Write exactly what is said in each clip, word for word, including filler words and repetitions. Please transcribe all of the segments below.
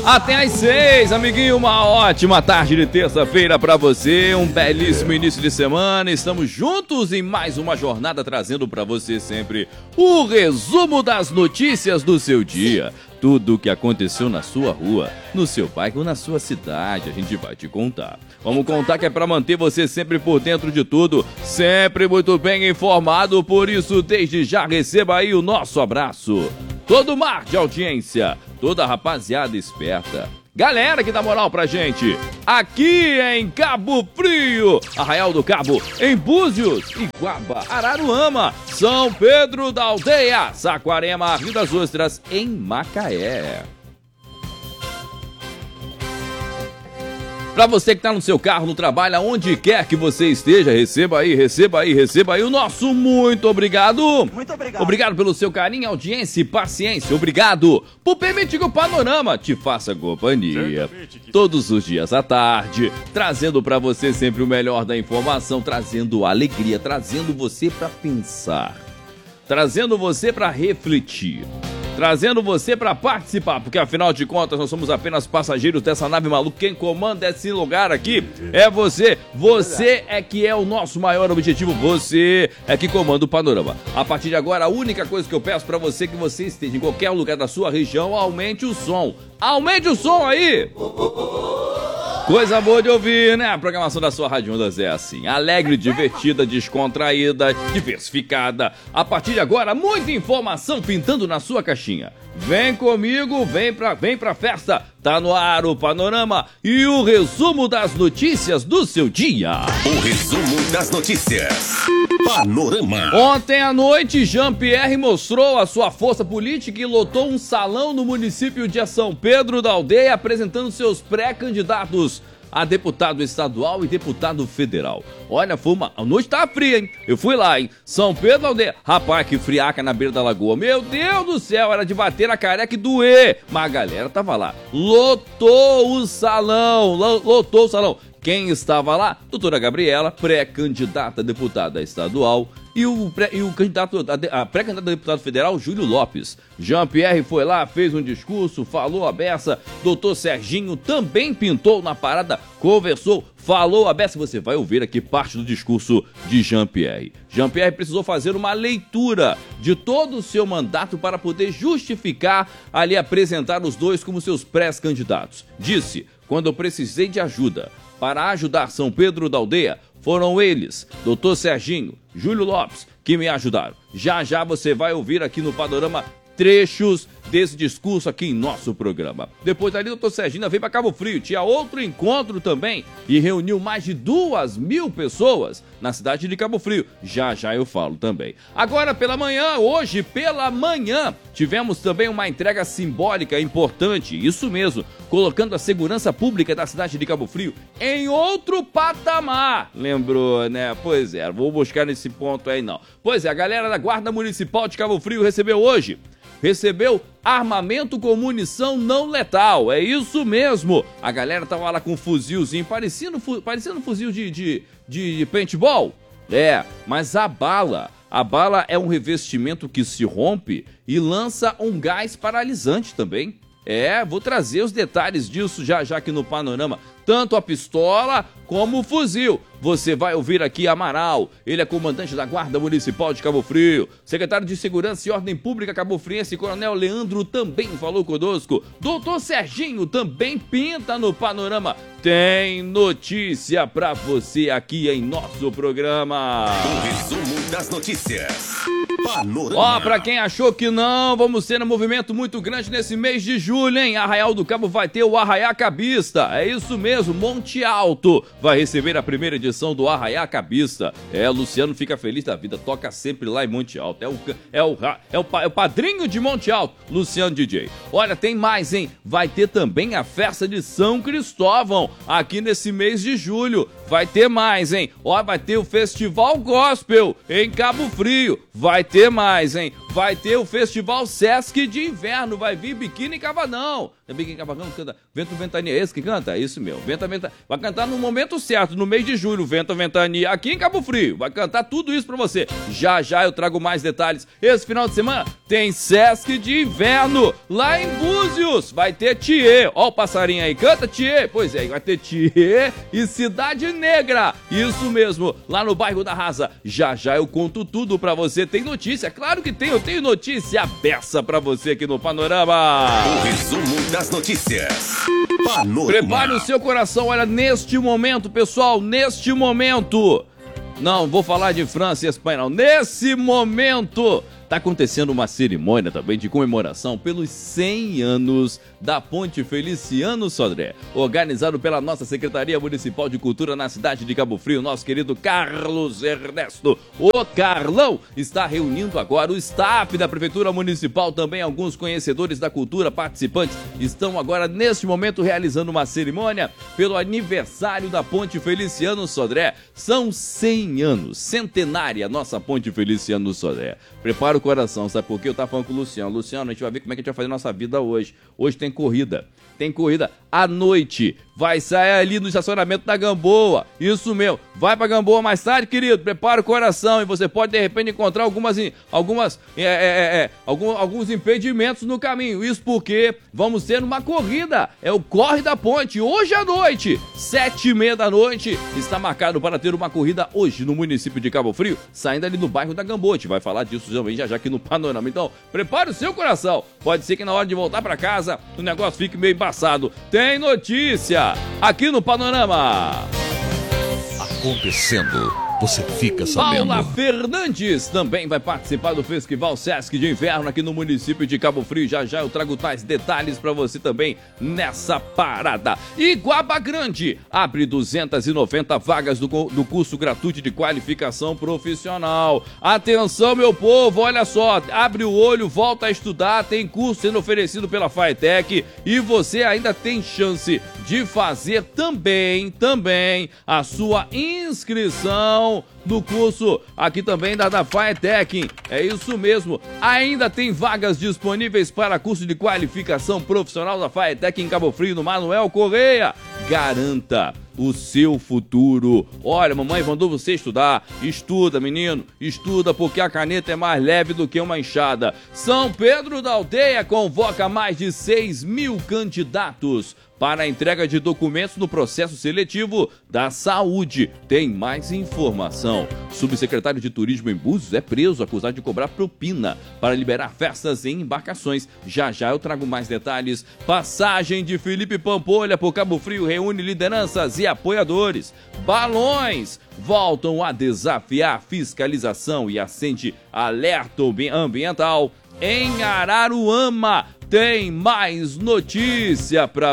Até às seis, amiguinho, uma ótima tarde de terça-feira pra você, um belíssimo início de semana. Estamos juntos em mais uma jornada trazendo pra você sempre o resumo das notícias do seu dia. Tudo o que aconteceu na sua rua, no seu bairro, na sua cidade, a gente vai te contar. Vamos contar que é pra manter você sempre por dentro de tudo, sempre muito bem informado, por isso desde já receba aí o nosso abraço. Todo mar de audiência, toda a rapaziada esperta, galera que dá moral pra gente, aqui em Cabo Frio, Arraial do Cabo, em Búzios, Iguaba, Araruama, São Pedro da Aldeia, Saquarema, Rio das Ostras, em Macaé. Pra você que tá no seu carro, no trabalho, aonde quer que você esteja, receba aí, receba aí, receba aí o nosso muito obrigado. Muito obrigado. Obrigado pelo seu carinho, audiência e paciência. Obrigado por permitir que o Panorama te faça companhia todos os dias à tarde, trazendo pra você sempre o melhor da informação, trazendo alegria, trazendo você pra pensar, trazendo você pra refletir, trazendo você pra participar, porque afinal de contas nós somos apenas passageiros dessa nave maluca. Quem comanda esse lugar aqui é você. Você é que é o nosso maior objetivo. Você é que comanda o Panorama. A partir de agora, a única coisa que eu peço pra você é que você esteja em qualquer lugar da sua região, aumente o som. Aumente o som aí! Coisa boa de ouvir, né? A programação da sua Rádio Ondas é assim, alegre, divertida, descontraída, diversificada. A partir de agora, muita informação pintando na sua caixinha. Vem comigo, vem pra, vem pra festa. Tá no ar o Panorama e o resumo das notícias do seu dia. O resumo das notícias. Panorama. Ontem à noite, Jean-Pierre mostrou a sua força política e lotou um salão no município de São Pedro da Aldeia, apresentando seus pré-candidatos a deputado estadual e deputado federal. Olha, foi uma... a noite tava fria, hein? Eu fui lá, hein? São Pedro da Aldeia. Rapaz, que friaca na beira da lagoa. Meu Deus do céu, era de bater na careca e doer. Mas a galera tava lá. Lotou o salão. Lotou o salão. Quem estava lá? Doutora Gabriela, pré-candidata a deputada estadual, e o, pré, e o candidato, a, a pré-candidata a deputado federal, Júlio Lopes. Jean-Pierre foi lá, fez um discurso, falou a beça. Doutor Serginho também pintou na parada, conversou, falou a beça. Você vai ouvir aqui parte do discurso de Jean-Pierre. Jean-Pierre precisou fazer uma leitura de todo o seu mandato para poder justificar, ali apresentar os dois como seus pré-candidatos. Disse: quando eu precisei de ajuda para ajudar São Pedro da Aldeia, foram eles, doutor Serginho, Júlio Lopes, que me ajudaram. Já já você vai ouvir aqui no Panorama trechos desse discurso aqui em nosso programa. Depois dali, doutor Serginho veio para Cabo Frio, tinha outro encontro também e reuniu mais de duas mil pessoas na cidade de Cabo Frio. Já já eu falo também. Agora pela manhã, hoje pela manhã, tivemos também uma entrega simbólica importante, isso mesmo, colocando a segurança pública da cidade de Cabo Frio em outro patamar. Lembrou, né? Pois é, vou buscar nesse ponto aí não. Pois é, a galera da Guarda Municipal de Cabo Frio recebeu hoje recebeu armamento com munição não letal, é isso mesmo. A galera tava lá com um fuzilzinho, parecendo, parecendo um fuzil de, de, de paintball. É, mas a bala, a bala é um revestimento que se rompe e lança um gás paralisante também. É, vou trazer os detalhes disso já já aqui no Panorama. Tanto a pistola como o fuzil. Você vai ouvir aqui Amaral, ele é comandante da Guarda Municipal de Cabo Frio. Secretário de Segurança e Ordem Pública cabofriense, Coronel Leandro, também falou conosco. Doutor Serginho também pinta no Panorama. Tem notícia pra você aqui em nosso programa. O resumo das notícias. Panorama. Ó, pra quem achou que não, vamos ter um movimento muito grande nesse mês de julho, hein? Arraial do Cabo vai ter o Arraiá Cabista. É isso mesmo, Monte Alto vai receber a primeira edição do Arraiá Cabista. É, Luciano fica feliz da vida, toca sempre lá em Monte Alto. É o, é o, é o, é o padrinho de Monte Alto, Luciano D J. Olha, tem mais, hein? Vai ter também a festa de São Cristóvão aqui nesse mês de julho. Vai ter mais, hein? Ó, vai ter o Festival Gospel em Cabo Frio. Vai ter mais, hein? vai ter o Festival Sesc de Inverno, vai vir Biquíni Cavadão. É Biquíni Cavadão que canta Vento Ventania, é esse que canta? É isso mesmo, Vento Ventania. Vai cantar no momento certo, no mês de julho, Vento Ventania, aqui em Cabo Frio. Vai cantar tudo isso pra você. Já já eu trago mais detalhes. Esse final de semana tem Sesc de Inverno, lá em Búzios. Vai ter Thier, ó o passarinho aí, canta Thier. Pois é, vai ter Thier e Cidade Negra. Isso mesmo, lá no bairro da Rasa. Já já eu conto tudo pra você. Tem notícia, claro que tem, eu tenho notícia beça pra você aqui no Panorama. O resumo das notícias. Panorama. Prepare o seu coração, olha, neste momento, pessoal, neste momento. Não, vou falar de França e Espanha, não. Nesse momento, tá acontecendo uma cerimônia também de comemoração pelos cem anos da Ponte Feliciano Sodré, organizado pela nossa Secretaria Municipal de Cultura na cidade de Cabo Frio. Nosso querido Carlos Ernesto, o Carlão, está reunindo agora o staff da Prefeitura Municipal, também alguns conhecedores da cultura, participantes, estão agora neste momento realizando uma cerimônia pelo aniversário da Ponte Feliciano Sodré. São cem anos, centenária a nossa Ponte Feliciano Sodré. Prepara o coração, sabe por quê? Eu tava falando com o Luciano. Luciano, a gente vai ver como é que a gente vai fazer nossa vida hoje. Hoje tem corrida. Tem corrida à noite. Vai sair ali no estacionamento da Gamboa. Isso mesmo. Vai pra Gamboa mais tarde, querido. Prepara o coração e você pode, de repente, encontrar algumas, algumas, é, é, é, algum, alguns impedimentos no caminho. Isso porque vamos ter uma corrida. É o Corre da Ponte. Hoje à noite, sete e meia da noite, está marcado para ter uma corrida hoje no município de Cabo Frio, saindo ali no bairro da Gamboa. A gente vai falar disso também já já aqui no Panorama. Então, prepare o seu coração. Pode ser que na hora de voltar para casa o negócio fique meio embaçado. Tem notícia aqui no Panorama. Acontecendo, você fica sabendo. Paula Fernandes também vai participar do Festival Sesc de Inverno aqui no município de Cabo Frio. Já já eu trago tais detalhes para você também nessa parada. Iguaba Grande abre duzentas e noventa vagas do, do curso gratuito de qualificação profissional. Atenção, meu povo, olha só, abre o olho, volta a estudar, tem curso sendo oferecido pela Faetec e você ainda tem chance de fazer também, também a sua inscrição no curso aqui também da, da Faetec. É isso mesmo, ainda tem vagas disponíveis para curso de qualificação profissional da Faetec em Cabo Frio, no Manuel Correia. Garanta o seu futuro. Olha, mamãe mandou você estudar. Estuda, menino, estuda, porque a caneta é mais leve do que uma enxada. São Pedro da Aldeia convoca mais de seis mil candidatos para a entrega de documentos no processo seletivo da saúde. Tem mais informação. Subsecretário de Turismo em Búzios é preso acusado de cobrar propina para liberar festas em embarcações. Já já eu trago mais detalhes. Passagem de Felipe Pampolha por Cabo Frio reúne lideranças e apoiadores. Balões voltam a desafiar a fiscalização e acende alerta ambiental. Em Araruama tem mais notícia pra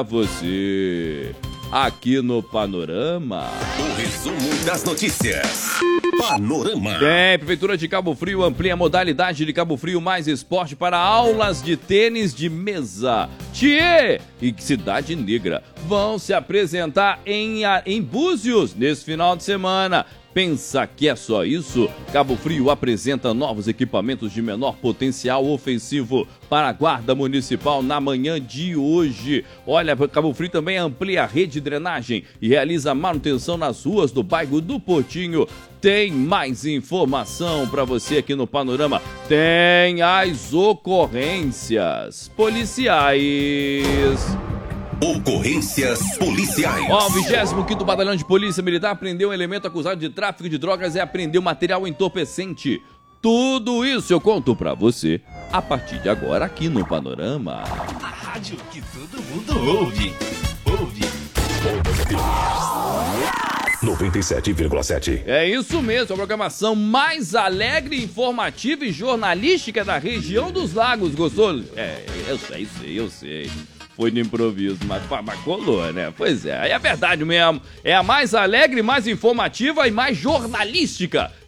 você aqui no Panorama. O resumo das notícias. Panorama. Tem, Prefeitura de Cabo Frio amplia a modalidade de Cabo Frio mais esporte para aulas de tênis de mesa. Thier e Cidade Negra vão se apresentar em, em Búzios nesse final de semana. Pensa que é só isso? Cabo Frio apresenta novos equipamentos de menor potencial ofensivo para a Guarda Municipal na manhã de hoje. Olha, Cabo Frio também amplia a rede de drenagem e realiza manutenção nas ruas do bairro do Portinho. Tem mais informação para você aqui no Panorama. Tem as ocorrências policiais. Ocorrências policiais. Ó, o vigésimo quinto Batalhão de Polícia Militar prendeu um elemento acusado de tráfico de drogas e apreendeu material entorpecente. Tudo isso eu conto pra você a partir de agora aqui no Panorama. A rádio que todo mundo ouve. Ouve. noventa e sete vírgula sete. É isso mesmo, a programação mais alegre, informativa e jornalística da região dos Lagos. Gostou? É, eu sei, sei, eu sei. Foi no improviso, mas, mas colou, né? Pois é, aí é verdade mesmo. É a mais alegre, mais informativa e mais jornalística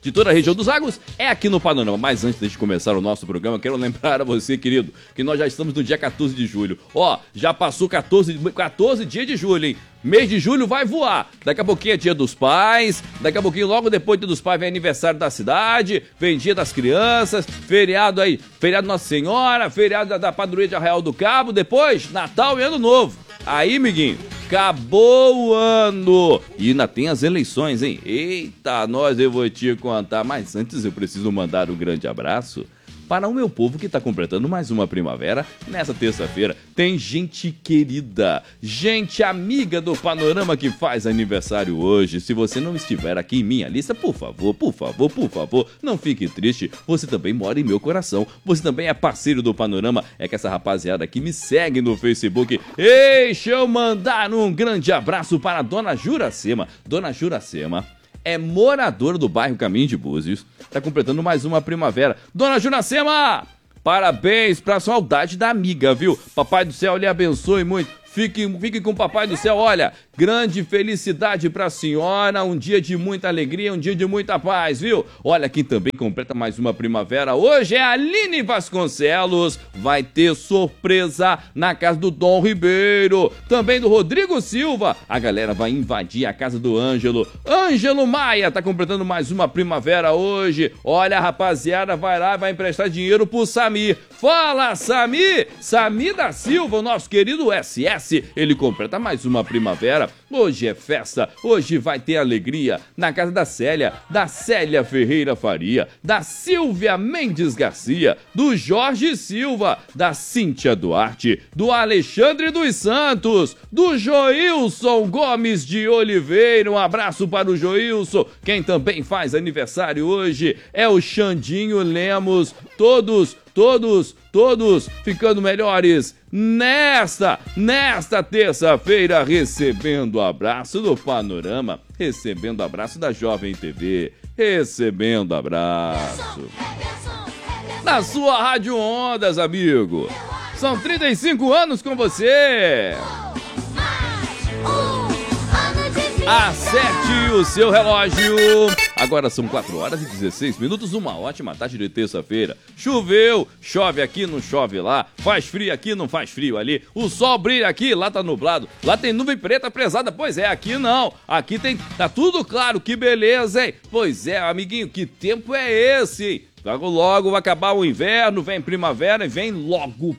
de toda a região dos lagos, é aqui no Panorama. Mas antes de começar o nosso programa, quero lembrar a você, querido, que nós já estamos no dia quatorze de julho. Ó, já passou quatorze, quatorze dias de julho, hein? Mês de julho vai voar. Daqui a pouquinho é dia dos pais, daqui a pouquinho, logo depois do dia dos pais, vem aniversário da cidade, vem dia das crianças, feriado aí, feriado Nossa Senhora, feriado da, da Padroeira de Arraial do Cabo, depois Natal e Ano Novo. Aí, amiguinho, acabou o ano. E ainda tem as eleições, hein? Eita, nós eu vou te contar. Mas antes eu preciso mandar um grande abraço para o meu povo que está completando mais uma primavera nessa terça-feira. Tem gente querida, gente amiga do Panorama que faz aniversário hoje. Se você não estiver aqui em minha lista, por favor, por favor, por favor, não fique triste. Você também mora em meu coração. Você também é parceiro do Panorama. É que essa rapaziada aqui me segue no Facebook. Deixa eu mandar um grande abraço para a Dona Juracema. Dona Juracema é moradora do bairro Caminho de Búzios, tá completando mais uma primavera. Dona Juracema, parabéns pra saudade da amiga, viu? Papai do céu lhe abençoe muito. Fique, fique com o Papai do Céu, olha, grande felicidade pra senhora, um dia de muita alegria, um dia de muita paz, viu? Olha, quem também completa mais uma primavera hoje é a Aline Vasconcelos, vai ter surpresa na casa do Dom Ribeiro, também do Rodrigo Silva, a galera vai invadir a casa do Ângelo, Ângelo Maia tá completando mais uma primavera hoje, olha, a rapaziada vai lá, vai emprestar dinheiro pro Samir, fala Samir, Samir da Silva, o nosso querido S S, ele completa mais uma primavera. Hoje é festa, hoje vai ter alegria na casa da Célia, da Célia Ferreira Faria, da Silvia Mendes Garcia, do Jorge Silva, da Cíntia Duarte, do Alexandre dos Santos, do Joilson Gomes de Oliveira. Um abraço para o Joilson. Quem também faz aniversário hoje é o Xandinho Lemos. Todos, todos, todos ficando melhores nesta, nesta terça-feira, recebendo o abraço do Panorama, recebendo o abraço da Jovem T V, recebendo abraço na sua Rádio Ondas, amigo. São trinta e cinco anos com você. Acerte o seu relógio. Agora são quatro horas e dezesseis minutos, uma ótima tarde de terça-feira. Choveu, chove aqui, não chove lá, faz frio aqui, não faz frio ali. O sol brilha aqui, lá tá nublado, lá tem nuvem preta pesada. Pois é, aqui não, aqui tem, tá tudo claro, que beleza, hein? Pois é, amiguinho, que tempo é esse, hein? Logo, logo vai acabar o inverno, vem primavera e vem logo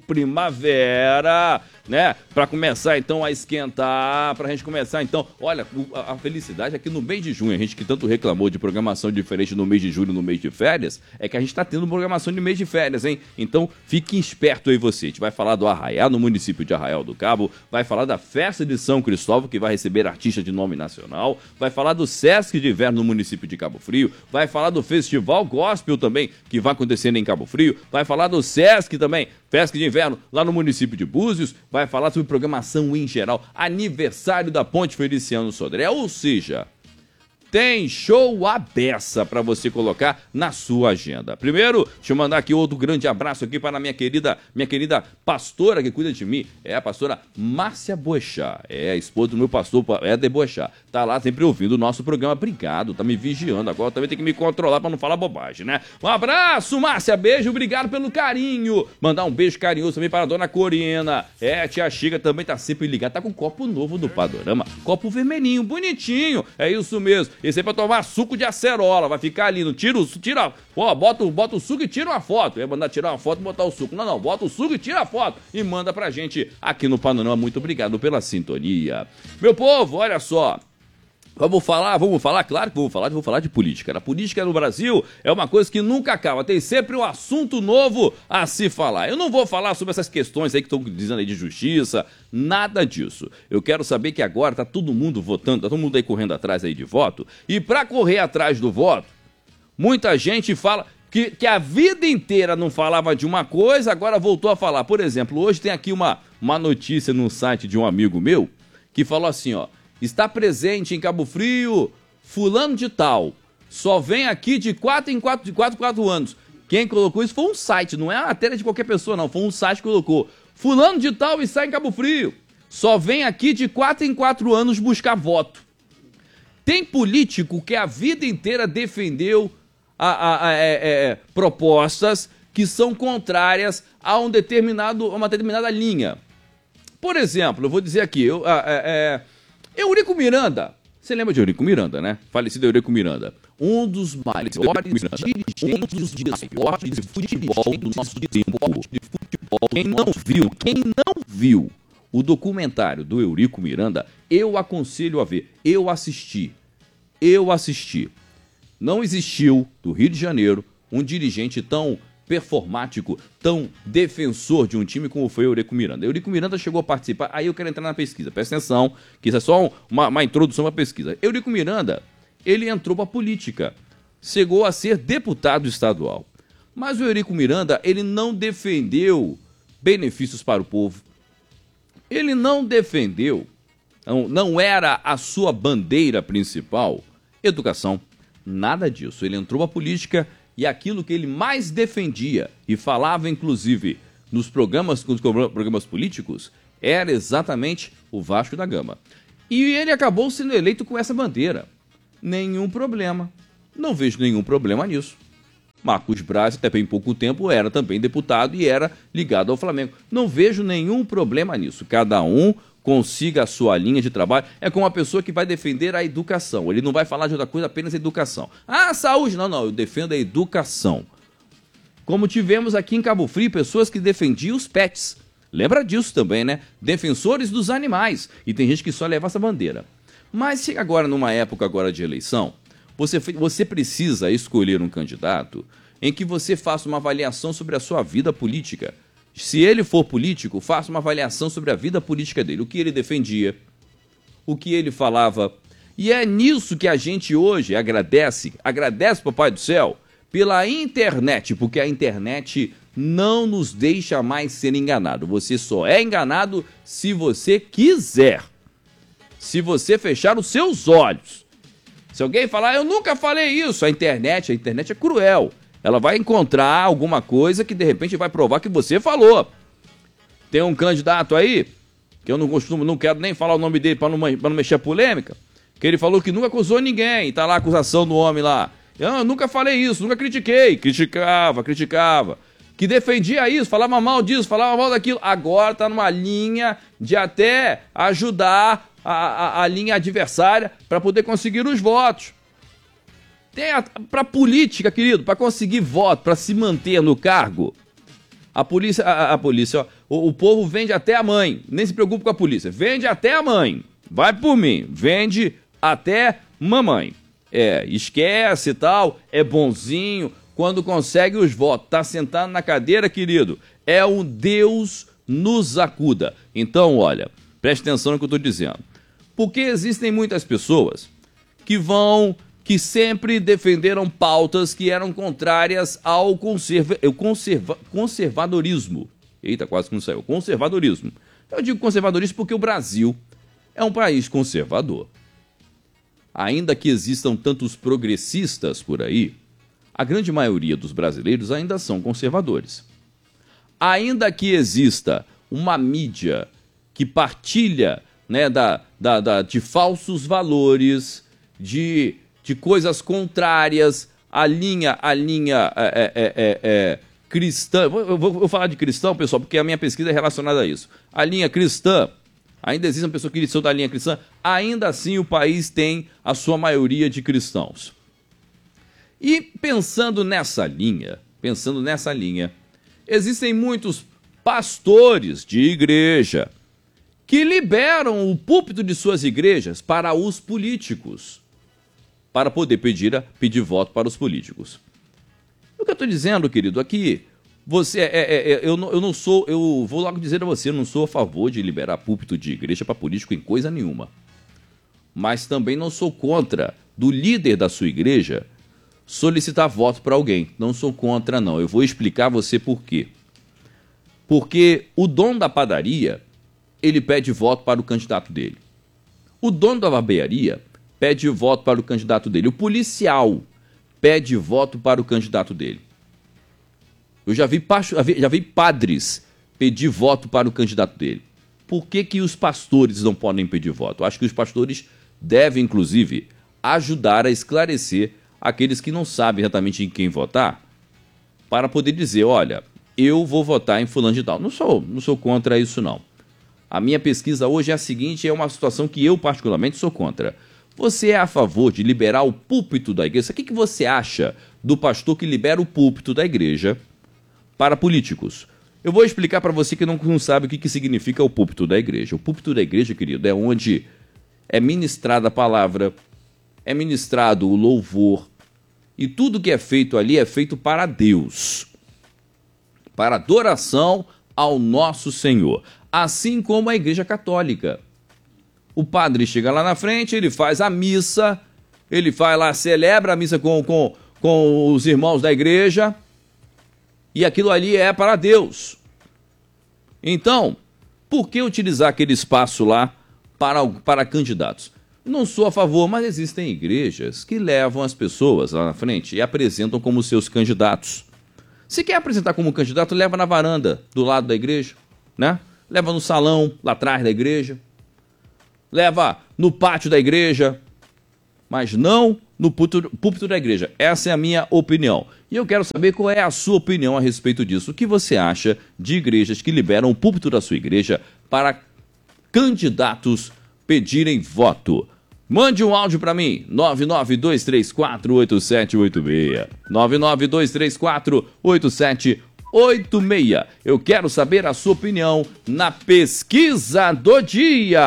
primavera, né? Pra começar então a esquentar, pra gente começar então, olha, a, a felicidade aqui no mês de junho, a gente que tanto reclamou de programação diferente no mês de julho, no mês de férias, é que a gente tá tendo programação de mês de férias, hein? Então fique esperto aí você, a gente vai falar do Arraial, no município de Arraial do Cabo, vai falar da festa de São Cristóvão, que vai receber artistas de nome nacional, vai falar do Sesc de Inverno no município de Cabo Frio, vai falar do Festival Gospel também, que vai acontecendo em Cabo Frio, vai falar do Sesc também, Sesc de Inverno lá no município de Búzios, vai falar sobre programação em geral, aniversário da Ponte Feliciano Sodré, ou seja, tem show à beça para você colocar na sua agenda. Primeiro, deixa eu mandar aqui outro grande abraço aqui para a minha querida, minha querida pastora que cuida de mim, é a pastora Márcia Boechat, é a esposa do meu pastor, é de Boechat, tá lá sempre ouvindo o nosso programa, obrigado, tá me vigiando, agora também tem que me controlar para não falar bobagem, né? Um abraço, Márcia, beijo, obrigado pelo carinho, mandar um beijo carinhoso também para a dona Corina, é, tia Chica também tá sempre ligada, tá com um copo novo do Panorama, copo vermelhinho, bonitinho, é isso mesmo. Esse aí pra tomar suco de acerola, vai ficar ali, no tira, tira, ó, bota, bota o suco e tira uma foto. Eu ia mandar tirar uma foto e botar o suco. Não, não, bota o suco e tira a foto e manda pra gente aqui no Panorama. Muito obrigado pela sintonia. Meu povo, olha só. Vamos falar, vamos falar, claro que vamos falar, vamos falar de política. A política no Brasil é uma coisa que nunca acaba, tem sempre um assunto novo a se falar. Eu não vou falar sobre essas questões aí que estão dizendo aí de justiça, nada disso. Eu quero saber que agora tá todo mundo votando, tá todo mundo aí correndo atrás aí de voto, e para correr atrás do voto, muita gente fala que, que a vida inteira não falava de uma coisa, agora voltou a falar. Por exemplo, hoje tem aqui uma, uma notícia no site de um amigo meu, que falou assim, ó, está presente em Cabo Frio, fulano de tal, só vem aqui de quatro em quatro, de quatro em quatro anos. Quem colocou isso foi um site, não é a matéria de qualquer pessoa não, foi um site que colocou. Fulano de tal está em Cabo Frio, só vem aqui de quatro em quatro anos buscar voto. Tem político que a vida inteira defendeu a, a, a é, é, propostas que são contrárias a, um determinado, a uma determinada linha. Por exemplo, eu vou dizer aqui, eu, a, é, é, Eurico Miranda, você lembra de Eurico Miranda, né? Falecido Eurico Miranda. Um dos maiores dirigentes de esporte de futebol do nosso tempo. Quem não viu, quem não viu o documentário do Eurico Miranda, eu aconselho a ver. Eu assisti. Eu assisti. Não existiu, do Rio de Janeiro, um dirigente tão performático, tão defensor de um time como foi o Eurico Miranda. Eurico Miranda chegou a participar, aí eu quero entrar na pesquisa, presta atenção, que isso é só uma, uma introdução à pesquisa. Eurico Miranda, ele entrou para a política, chegou a ser deputado estadual. Mas o Eurico Miranda, ele não defendeu benefícios para o povo, ele não defendeu, não, não era a sua bandeira principal, educação, nada disso. Ele entrou para a política e aquilo que ele mais defendia e falava, inclusive, nos programas, nos programas políticos, era exatamente o Vasco da Gama. E ele acabou sendo eleito com essa bandeira. Nenhum problema. Não vejo nenhum problema nisso. Marcos Braz, até bem pouco tempo, era também deputado e era ligado ao Flamengo. Não vejo nenhum problema nisso. Cada um consiga a sua linha de trabalho. É como uma pessoa que vai defender a educação. Ele não vai falar de outra coisa, apenas a educação. Ah, saúde! Não, não, eu defendo a educação. Como tivemos aqui em Cabo Frio, pessoas que defendiam os pets. Lembra disso também, né? Defensores dos animais. E tem gente que só leva essa bandeira. Mas chega agora, numa época agora de eleição, você, você precisa escolher um candidato em que você faça uma avaliação sobre a sua vida política. Se ele for político, faça uma avaliação sobre a vida política dele, o que ele defendia, o que ele falava. E é nisso que a gente hoje agradece, agradece, Papai do Céu, pela internet, porque a internet não nos deixa mais ser enganado. Você só é enganado se você quiser, se você fechar os seus olhos. Se alguém falar, eu nunca falei isso, a internet, a internet é cruel. Ela vai encontrar alguma coisa que de repente vai provar que você falou. Tem um candidato aí, que eu não costumo, não quero nem falar o nome dele para não, não mexer a polêmica, que ele falou que nunca acusou ninguém, tá lá a acusação do homem lá. Eu, eu nunca falei isso, nunca critiquei. Criticava, criticava. Que defendia isso, falava mal disso, falava mal daquilo. Agora tá numa linha de até ajudar a, a, a linha adversária para poder conseguir os votos. Tem para política, querido, para conseguir voto, para se manter no cargo. A polícia, a, a polícia, ó, o, o povo vende até a mãe. Nem se preocupe com a polícia. Vende até a mãe. Vai por mim. Vende até mamãe. É, esquece e tal. É bonzinho. Quando consegue os votos, tá sentado na cadeira, querido. É um Deus nos acuda. Então, olha, preste atenção no que eu estou dizendo. Porque existem muitas pessoas que vão... que sempre defenderam pautas que eram contrárias ao conserva, conserva, conservadorismo. Eita, quase que não saiu. Conservadorismo. Eu digo conservadorismo porque o Brasil é um país conservador. Ainda que existam tantos progressistas por aí, a grande maioria dos brasileiros ainda são conservadores. Ainda que exista uma mídia que partilha, né, da, da, da, de falsos valores, de... de coisas contrárias à linha, à linha é, é, é, é, cristã. Eu vou, eu vou falar de cristão, pessoal, porque a minha pesquisa é relacionada a isso. A linha cristã, ainda existem pessoas que são da linha cristã, ainda assim o país tem a sua maioria de cristãos. E pensando nessa linha, pensando nessa linha, existem muitos pastores de igreja que liberam o púlpito de suas igrejas para os políticos, para poder pedir, pedir voto para os políticos. O que eu estou dizendo, querido, aqui, você, é, é, é, eu, não, eu não sou, eu vou logo dizer a você, eu não sou a favor de liberar púlpito de igreja para político em coisa nenhuma. Mas também não sou contra do líder da sua igreja solicitar voto para alguém. Não sou contra, não. Eu vou explicar a você por quê. Porque o dono da padaria, ele pede voto para o candidato dele. O dono da barbearia pede voto para o candidato dele. O policial pede voto para o candidato dele. Eu já vi, já vi padres pedir voto para o candidato dele. Por que que os pastores não podem pedir voto? Eu acho que os pastores devem, inclusive, ajudar a esclarecer aqueles que não sabem exatamente em quem votar, para poder dizer, olha, eu vou votar em fulano de tal. Não sou, não sou contra isso, não. A minha pesquisa hoje é a seguinte, é uma situação que eu particularmente sou contra. Você é a favor de liberar o púlpito da igreja? O que, que você acha do pastor que libera o púlpito da igreja para políticos? Eu vou explicar para você que não, não sabe o que, que significa o púlpito da igreja. O púlpito da igreja, querido, é onde é ministrada a palavra, é ministrado o louvor, e tudo que é feito ali é feito para Deus, para adoração ao nosso Senhor, assim como a igreja católica. O padre chega lá na frente, ele faz a missa, ele vai lá, celebra a missa com, com, com os irmãos da igreja, e aquilo ali é para Deus. Então, por que utilizar aquele espaço lá para, para candidatos? Não sou a favor, mas existem igrejas que levam as pessoas lá na frente e apresentam como seus candidatos. Se quer apresentar como candidato, leva na varanda do lado da igreja, né? Leva no salão lá atrás da igreja, leva no pátio da igreja, mas não no púlpito, púlpito da igreja. Essa é a minha opinião. E eu quero saber qual é a sua opinião a respeito disso. O que você acha de igrejas que liberam o púlpito da sua igreja para candidatos pedirem voto? Mande um áudio para mim, nove nove dois três quatro oito sete oito seis, nove nove dois três quatro oito sete oito seis. Eu quero saber a sua opinião na pesquisa do dia.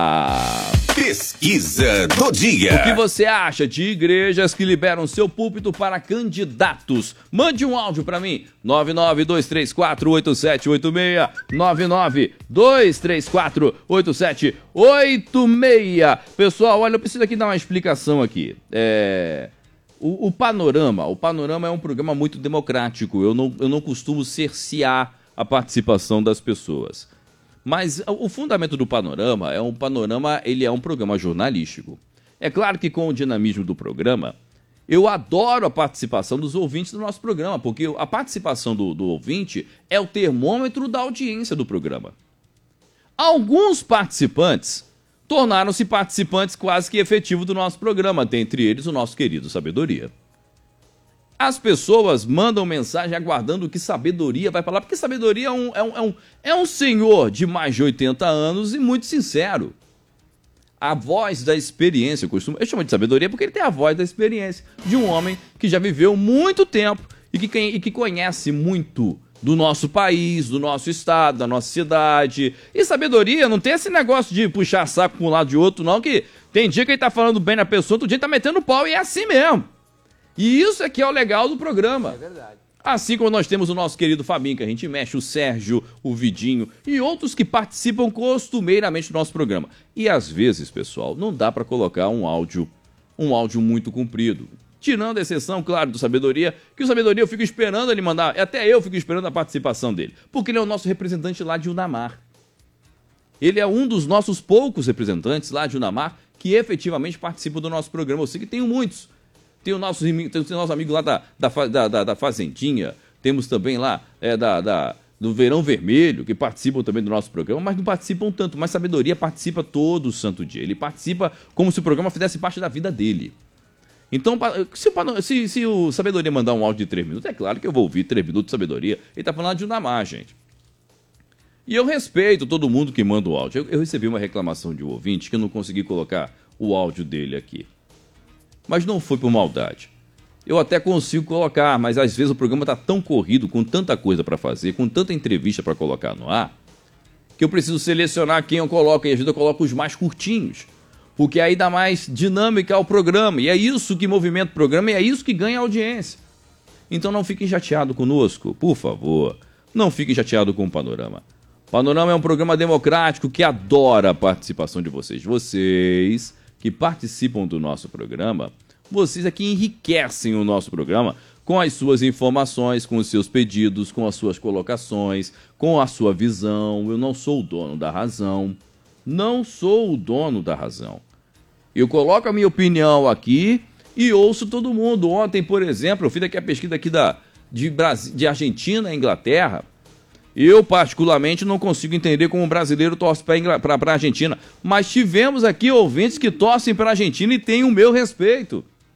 Pesquisa do dia. O que você acha de igrejas que liberam seu púlpito para candidatos? Mande um áudio para mim, nove nove dois três quatro oito sete oito seis, nove nove dois três quatro oito sete oito seis. Pessoal, olha, eu preciso aqui dar uma explicação aqui. É... O, o Panorama, o Panorama é um programa muito democrático, eu não, eu não costumo cercear a participação das pessoas. Mas o fundamento do Panorama é um panorama, ele é um programa jornalístico. É claro que com o dinamismo do programa, eu adoro a participação dos ouvintes do nosso programa, porque a participação do, do ouvinte é o termômetro da audiência do programa. Alguns participantes tornaram-se participantes quase que efetivos do nosso programa, dentre eles o nosso querido Sabedoria. As pessoas mandam mensagem aguardando o que Sabedoria vai falar, porque Sabedoria é um, é, um, é, um, é um senhor de mais de oitenta anos e muito sincero. A voz da experiência, eu, costumo, eu chamo de Sabedoria porque ele tem a voz da experiência de um homem que já viveu muito tempo e que, e que conhece muito do nosso país, do nosso estado, da nossa cidade. E Sabedoria não tem esse negócio de puxar saco para um lado de outro, não, que tem dia que ele tá falando bem na pessoa, outro dia ele tá metendo pau, e é assim mesmo. E isso é que é o legal do programa. É verdade. Assim como nós temos o nosso querido Fabinho, que a gente mexe, o Sérgio, o Vidinho e outros que participam costumeiramente do nosso programa. E às vezes, pessoal, não dá para colocar um áudio, um áudio muito comprido. Tirando a exceção, claro, do Sabedoria, que o Sabedoria eu fico esperando ele mandar, até eu fico esperando a participação dele, porque ele é o nosso representante lá de Unamar. Ele é um dos nossos poucos representantes lá de Unamar que efetivamente participam do nosso programa. Eu sei que tem muitos. Tem o nosso, tem o nosso amigo lá da, da, da, da Fazendinha, temos também lá é, da, da, do Verão Vermelho, que participam também do nosso programa, mas não participam tanto. Mas Sabedoria participa todo o santo dia. Ele participa como se o programa fizesse parte da vida dele. Então, se o, se, se o Sabedoria mandar um áudio de três minutos, é claro que eu vou ouvir três minutos de Sabedoria. Ele está falando de Unamar, gente. E eu respeito todo mundo que manda o áudio. Eu, eu recebi uma reclamação de um ouvinte que eu não consegui colocar o áudio dele aqui. Mas não foi por maldade. Eu até consigo colocar, mas às vezes o programa está tão corrido, com tanta coisa para fazer, com tanta entrevista para colocar no ar, que eu preciso selecionar quem eu coloco, e às vezes eu coloco os mais curtinhos, porque aí dá mais dinâmica ao programa, e é isso que movimenta o programa, e é isso que ganha audiência. Então não fiquem chateados conosco, por favor, não fiquem chateados com o Panorama. Panorama é um programa democrático que adora a participação de vocês. Vocês que participam do nosso programa, vocês aqui enriquecem o nosso programa com as suas informações, com os seus pedidos, com as suas colocações, com a sua visão. Eu não sou o dono da razão. Não sou o dono da razão. Eu coloco a minha opinião aqui e ouço todo mundo. Ontem, por exemplo, eu fiz aqui a pesquisa aqui da, de, Brasil, de Argentina e Inglaterra. Eu, particularmente, não consigo entender como o brasileiro torce para a Argentina. Mas tivemos aqui ouvintes que torcem para a Argentina e têm o meu respeito.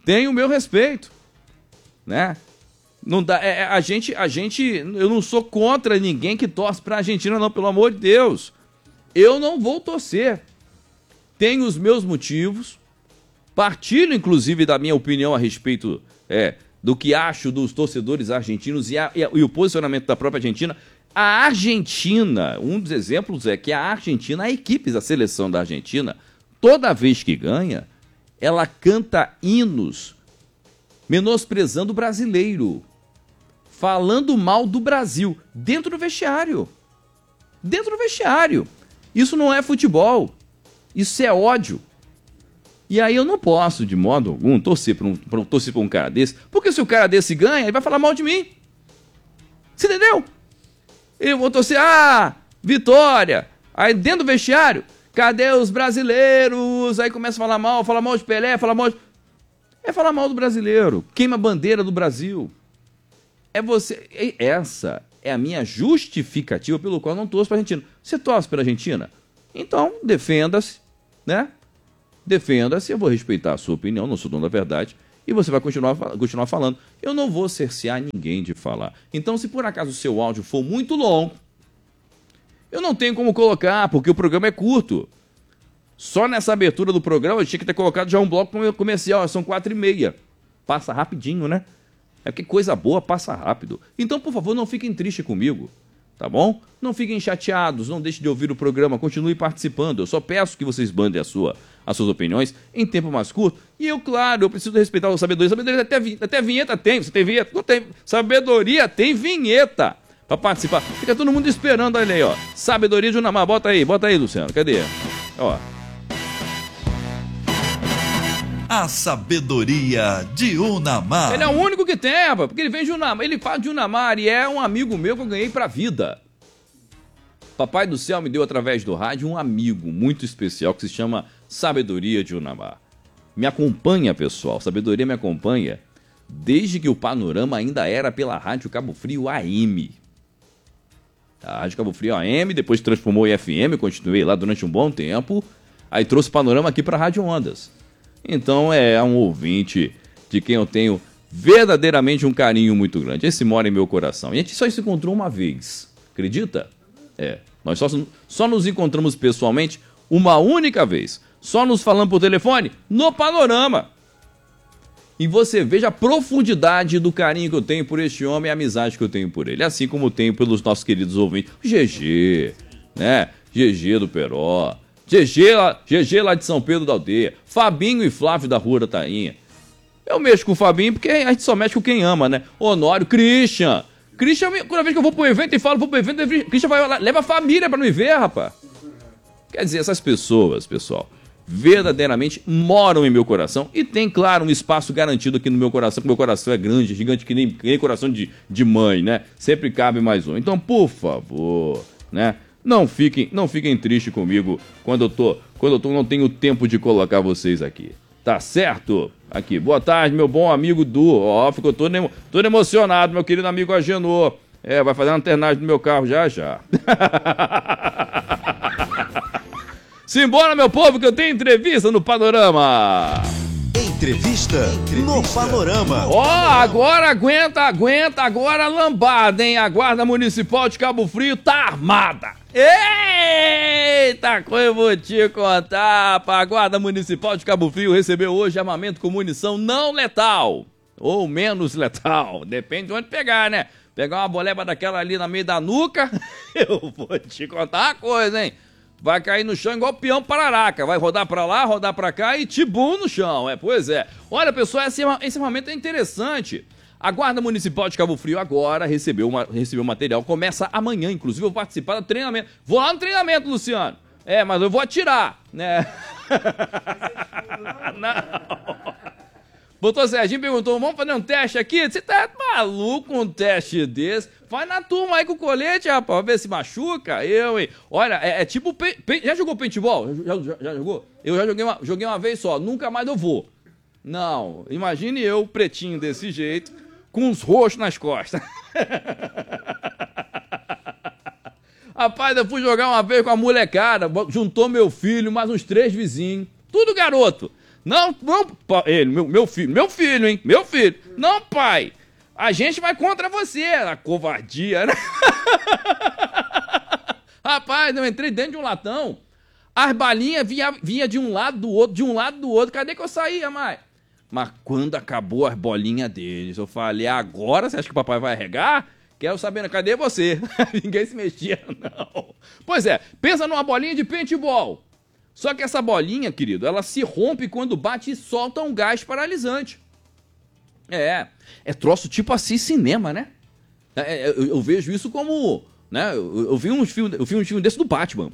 tem o meu respeito, né? Não dá, é, a gente, a gente, eu não sou contra ninguém que torce pra Argentina, não, pelo amor de Deus. Eu não vou torcer. Tenho os meus motivos, partilho, inclusive, da minha opinião a respeito é, do que acho dos torcedores argentinos e, a, e, a, e o posicionamento da própria Argentina. A Argentina, um dos exemplos é que a Argentina, a equipe da seleção da Argentina, toda vez que ganha, ela canta hinos menosprezando o brasileiro, falando mal do Brasil, dentro do vestiário. Dentro do vestiário. Isso não é futebol, isso é ódio. E aí eu não posso, de modo algum, torcer para um, pra um, torcer pra um cara desse, porque se o cara desse ganha, ele vai falar mal de mim. Você entendeu? Eu vou torcer, ah, vitória. Aí dentro do vestiário, cadê os brasileiros? Aí começa a falar mal, falar mal de Pelé, falar mal de... É falar mal do brasileiro, queima a bandeira do Brasil. É você... Essa é a minha justificativa pelo qual eu não torço para a Argentina. Você torce para a Argentina? Então, defenda-se, né? Defenda-se, eu vou respeitar a sua opinião, não sou dono da verdade, e você vai continuar, continuar falando. Eu não vou cercear ninguém de falar. Então, se por acaso o seu áudio for muito longo, eu não tenho como colocar, porque o programa é curto. Só nessa abertura do programa eu tinha que ter colocado já um bloco comercial, são quatro e meia. Passa rapidinho, né? É porque coisa boa passa rápido. Então, por favor, não fiquem tristes comigo, tá bom? Não fiquem chateados, não deixem de ouvir o programa, continue participando. Eu só peço que vocês mandem a sua, as suas opiniões em tempo mais curto. E eu, claro, eu preciso respeitar o Sabedoria. Sabedoria até, até vinheta tem, você tem vinheta? Não tem. Sabedoria tem vinheta pra participar. Fica todo mundo esperando, olha aí, ó. Sabedoria de Unamar, bota aí, bota aí, Luciano, cadê? Ó. A sabedoria de Unamar. Ele é o único que tem, rapaz, porque ele vem de Unamar, ele fala de Unamar e é um amigo meu que eu ganhei pra vida. Papai do Céu me deu através do rádio um amigo muito especial que se chama Sabedoria de Unamar. Me acompanha, pessoal, Sabedoria me acompanha desde que o Panorama ainda era pela Rádio Cabo Frio A M. A Rádio Cabo Frio A M, depois transformou em F M, continuei lá durante um bom tempo, aí trouxe o Panorama aqui pra Rádio Ondas. Então é um ouvinte de quem eu tenho verdadeiramente um carinho muito grande. Esse mora em meu coração. E a gente só se encontrou uma vez. Acredita? É. Nós só, só nos encontramos pessoalmente uma única vez. Só nos falamos por telefone no Panorama. E você veja a profundidade do carinho que eu tenho por este homem e a amizade que eu tenho por ele. Assim como eu tenho pelos nossos queridos ouvintes. G G, né? G G do Peró. G G lá, G G lá de São Pedro da Aldeia, Fabinho e Flávio da Rua da Tainha. Eu mexo com o Fabinho porque a gente só mexe com quem ama, né? Honório, Christian. Christian, toda vez que eu vou pro evento e falo, vou pro evento, Christian vai lá, leva a família pra me ver, rapaz. Quer dizer, essas pessoas, pessoal, verdadeiramente moram em meu coração e tem, claro, um espaço garantido aqui no meu coração, porque meu coração é grande, gigante, que nem, que nem coração de, de mãe, né? Sempre cabe mais um. Então, por favor, né? Não fiquem, não fiquem tristes comigo quando eu tô, quando eu tô, não tenho tempo de colocar vocês aqui. Tá certo? Aqui, boa tarde, meu bom amigo Du. Ó, ficou todo, emo, todo emocionado, meu querido amigo Agenor. É, vai fazer uma alternagem no meu carro já já. Simbora, meu povo, que eu tenho entrevista no Panorama. Entrevista no Panorama. Ó, oh, agora aguenta, aguenta, agora a lambada, hein? A Guarda Municipal de Cabo Frio tá armada. Eita, coisa eu vou te contar. A Guarda Municipal de Cabo Frio recebeu hoje armamento com munição não letal. Ou menos letal, depende de onde pegar, né? Pegar uma boleba daquela ali na meio da nuca, eu vou te contar uma coisa, hein? Vai cair no chão igual peão pararaca. Vai rodar pra lá, rodar pra cá e tibum no chão. É, pois é. Olha, pessoal, esse, esse armamento é interessante. A Guarda Municipal de Cabo Frio agora recebeu, uma, recebeu material. Começa amanhã, inclusive, eu vou participar do treinamento. Vou lá no treinamento, Luciano. É, mas eu vou atirar, né? Não. Doutor Serginho perguntou, vamos fazer um teste aqui? Você tá maluco com um teste desse? Vai na turma aí com o colete, rapaz, pra ver se machuca. Eu, hein? Olha, é, é tipo... Pe... Pe... Já jogou paintball? Já, já, já jogou? Eu já joguei uma, joguei uma vez só, nunca mais eu vou. Não, imagine eu, pretinho desse jeito, com uns roxos nas costas. Rapaz, eu fui jogar uma vez com a molecada, juntou meu filho, mais uns três vizinhos, tudo garoto. Não, não, pai. Ele, meu, meu filho, meu filho, hein? Meu filho. Não, pai. A gente vai contra você. A covardia, né? Rapaz, eu entrei dentro de um latão. As balinhas vinha, vinha de um lado do outro, de um lado do outro. Cadê que eu saía, mãe? Mas quando acabou as bolinhas deles, eu falei, agora você acha que o papai vai arregar? Quero saber, cadê você? Ninguém se mexia, não. Pois é, pensa numa bolinha de paintball. Só que essa bolinha, querido, ela se rompe quando bate e solta um gás paralisante. É, é troço tipo assim cinema, né? É, eu, eu vejo isso como... Né? Eu, eu vi uns filmes, eu vi um filme desse do Batman.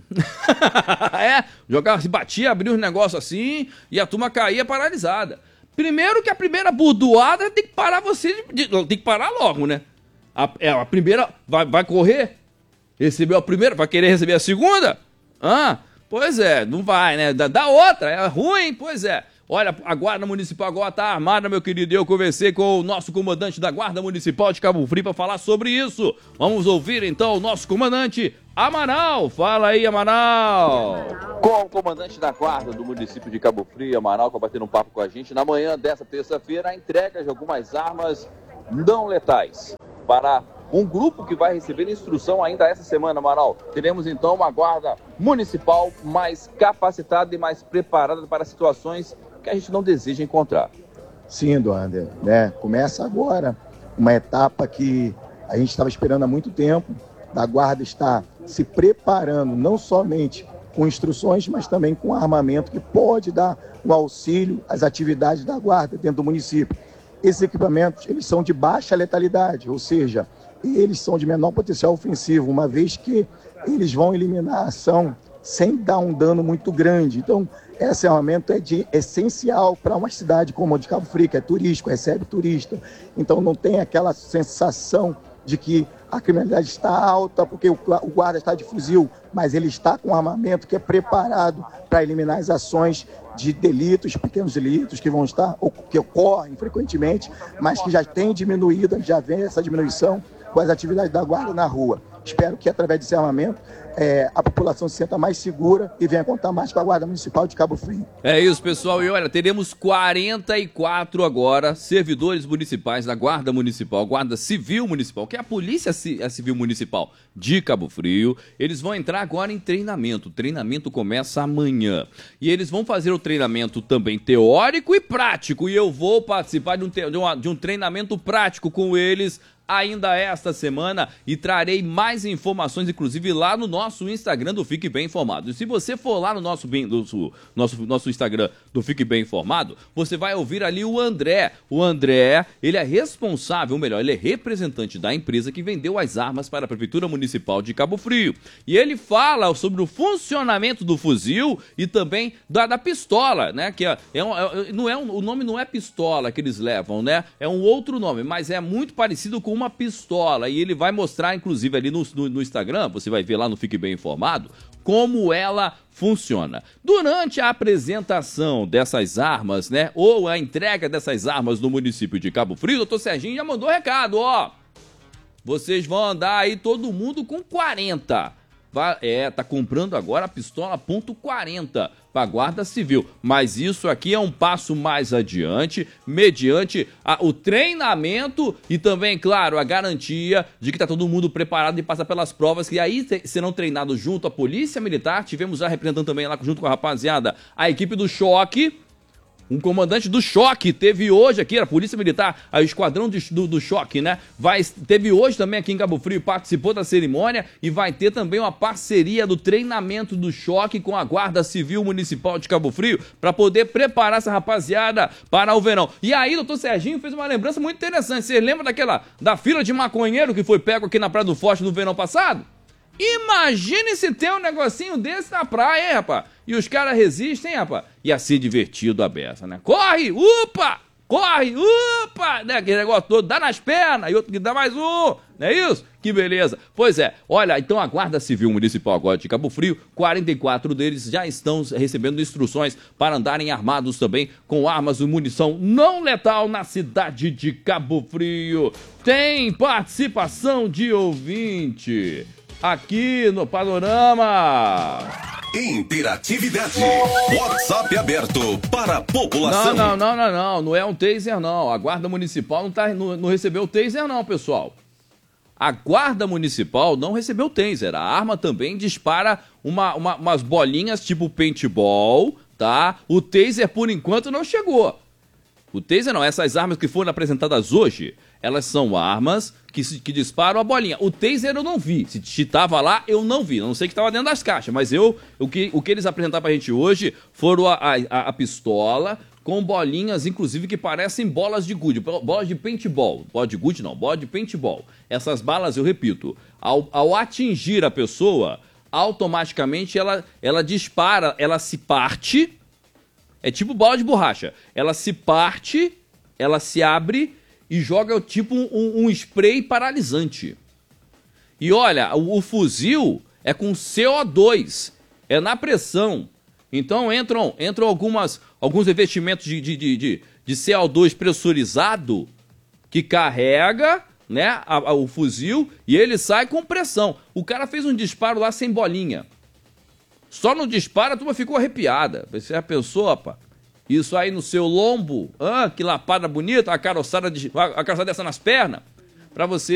É, jogava, se batia, abria uns negócios assim e a turma caía paralisada. Primeiro que a primeira burdoada tem que parar você, de, de, tem que parar logo, né? A, é, a primeira vai, vai correr, recebeu a primeira, vai querer receber a segunda? Ah, pois é, não vai, né? Da, da outra, é ruim, pois é. Olha, a Guarda Municipal agora está armada, meu querido. Eu conversei com o nosso comandante da Guarda Municipal de Cabo Frio para falar sobre isso. Vamos ouvir então o nosso comandante, Amaral. Fala aí, Amaral. Com o comandante da Guarda do município de Cabo Frio, Amaral, que vai bater um papo com a gente na manhã dessa terça-feira, a entrega de algumas armas não letais para um grupo que vai receber instrução ainda essa semana, Amaral. Teremos então uma Guarda Municipal mais capacitada e mais preparada para situações que a gente não deseja encontrar. Sim, Eduardo, né? Começa agora uma etapa que a gente estava esperando há muito tempo, da Guarda estar se preparando, não somente com instruções, mas também com armamento que pode dar um auxílio às atividades da Guarda dentro do município. Esses equipamentos, eles são de baixa letalidade, ou seja, eles são de menor potencial ofensivo, uma vez que eles vão eliminar a ação sem dar um dano muito grande. Então, esse armamento é de, essencial para uma cidade como a de Cabo Frio, que é turístico, recebe turista. Então, não tem aquela sensação de que a criminalidade está alta porque o, o guarda está de fuzil, mas ele está com um armamento que é preparado para eliminar as ações de delitos, pequenos delitos que vão estar, que ocorrem frequentemente, mas que já tem diminuído, já vem essa diminuição com as atividades da Guarda na rua. Espero que, através desse armamento, é, a população se sinta mais segura e venha contar mais com a Guarda Municipal de Cabo Frio. É isso, pessoal. E olha, teremos quarenta e quatro agora servidores municipais da Guarda Municipal, Guarda Civil Municipal, que é a Polícia Civil Municipal de Cabo Frio. Eles vão entrar agora em treinamento. O treinamento começa amanhã. E eles vão fazer o treinamento também teórico e prático. E eu vou participar de um, de uma, de um treinamento prático com eles ainda esta semana e trarei mais informações, inclusive lá no nosso Instagram do Fique Bem Informado. E se você for lá no nosso, nosso, nosso, nosso Instagram do Fique Bem Informado, você vai ouvir ali o André. O André, ele é responsável, ou melhor, ele é representante da empresa que vendeu as armas para a Prefeitura Municipal de Cabo Frio. E ele fala sobre o funcionamento do fuzil e também da, da pistola, né? Que é, é, um, é, não é um, o nome não é pistola que eles levam, né? É um outro nome, mas é muito parecido com uma pistola, e ele vai mostrar, inclusive, ali no, no, no Instagram, você vai ver lá no Fique Bem Informado, como ela funciona. Durante a apresentação dessas armas, né, ou a entrega dessas armas no município de Cabo Frio, o doutor Serginho já mandou recado, ó, vocês vão andar aí todo mundo com quarenta. Vai, é, tá comprando agora a pistola ponto quarenta para a Guarda Civil, mas isso aqui é um passo mais adiante, mediante a, o treinamento e também, claro, a garantia de que tá todo mundo preparado e passa pelas provas, que aí serão treinados junto à Polícia Militar. Tivemos já representando também lá junto com a rapaziada a equipe do Choque. Um comandante do Choque teve hoje aqui, a Polícia Militar, o Esquadrão de, do, do Choque, né? Vai, teve hoje também aqui em Cabo Frio, participou da cerimônia e vai ter também uma parceria do treinamento do Choque com a Guarda Civil Municipal de Cabo Frio para poder preparar essa rapaziada para o verão. E aí, doutor Serginho fez uma lembrança muito interessante. Você lembra daquela, da fila de maconheiro que foi pego aqui na Praia do Forte no verão passado? Imagine se tem um negocinho desse na praia, hein, rapaz? E os caras resistem, hein, rapaz? Ia ser divertido a beça, né? Corre, upa! Corre, upa! Né? Aquele negócio todo, dá nas pernas, e outro que dá mais um, não é isso? Que beleza. Pois é, olha, então a Guarda Civil Municipal agora de Cabo Frio, quarenta e quatro deles já estão recebendo instruções para andarem armados também com armas e munição não letal na cidade de Cabo Frio. Tem participação de ouvinte aqui no Panorama. Interatividade. WhatsApp aberto para a população. Não, não, não, não, não. Não é um taser, não. A Guarda Municipal não, tá, não, não recebeu taser, não, pessoal. A Guarda Municipal não recebeu taser. A arma também dispara uma, uma, umas bolinhas tipo paintball, tá? O taser, por enquanto, não chegou. O taser não. Essas armas que foram apresentadas hoje, elas são armas que, que disparam a bolinha. O taser eu não vi. Se estava lá, eu não vi. Não sei que estava dentro das caixas, mas eu, o, que, o que eles apresentaram pra gente hoje foram a, a, a pistola com bolinhas, inclusive, que parecem bolas de gude, bolas de paintball. Bola de gude não, bola de paintball. Essas balas, eu repito, ao, ao atingir a pessoa, automaticamente ela, ela dispara, ela se parte. É tipo bola de borracha. Ela se parte, ela se abre e joga tipo um, um spray paralisante. E olha, o, o fuzil é com C O dois, é na pressão. Então entram, entram algumas, alguns revestimentos de, de, de, de, de C O dois pressurizado que carrega, né, a, a, o fuzil e ele sai com pressão. O cara fez um disparo lá sem bolinha. Só no disparo a turma ficou arrepiada. Você já pensou, rapaz? Isso aí no seu lombo, ah, que lapada bonita, a caroçada, de, a caroçada dessa nas pernas, pra você